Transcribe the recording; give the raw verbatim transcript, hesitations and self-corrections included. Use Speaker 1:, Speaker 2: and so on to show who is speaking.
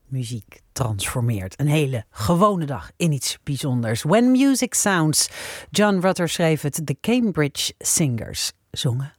Speaker 1: muziek transformeert. Een hele gewone dag in iets bijzonders. When Music Sounds. John Rutter schreef het. The Cambridge Singers zongen